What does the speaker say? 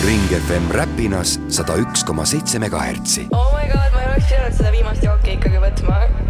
Ring FM Räpinas 101,7 MHz. Oh my god, ma ei oleks pidanud seda viimast jooki ikkagi võtma.